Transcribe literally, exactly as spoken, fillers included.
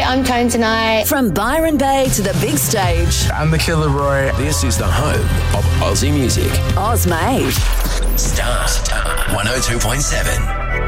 I'm Tone Tonight. From Byron Bay to the big stage. I'm the Killer Roy. This is the home of Aussie music. Oz Made. Star one oh two point seven.